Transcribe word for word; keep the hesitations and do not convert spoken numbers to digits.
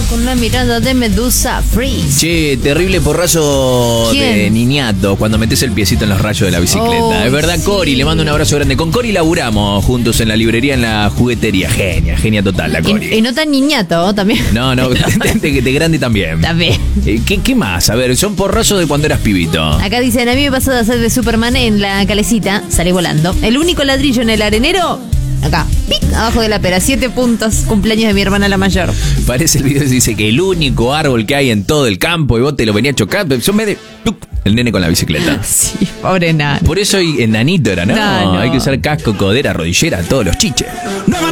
con una mirada de Medusa Freeze. Che, terrible porrazo ¿Quién? de niñato cuando metes el piecito en los rayos de la bicicleta. Oh, es verdad, sí. Cori, le mando un abrazo grande. Con Cori laburamos juntos en la librería, en la juguetería. Genia, genia total la Cori. Y, y no tan niñato también. No, no, de, de grande también. También. Eh, ¿Qué, ¿Qué más? A ver, son porrazos de cuando eras pibito. Acá dicen, a mí me pasó de hacer de Superman en la calecita, salí volando. El único ladrillo en el arenero, acá, ¡pic! Abajo de la pera, siete puntos, cumpleaños de mi hermana la mayor. Parece el video que dice que el único árbol que hay en todo el campo y vos te lo venías a chocar. Yo me de... ¡tuc! El nene con la bicicleta. Sí, pobre nana. Por eso enanito era, ¿no? No, no. Hay que usar casco, codera, rodillera, todos los chiches.